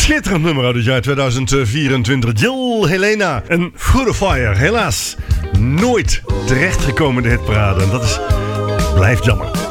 Schitterend nummer uit het jaar 2024. Jill Helena en Through the Fire. Helaas nooit terechtgekomen in de hitparade. En dat blijft jammer.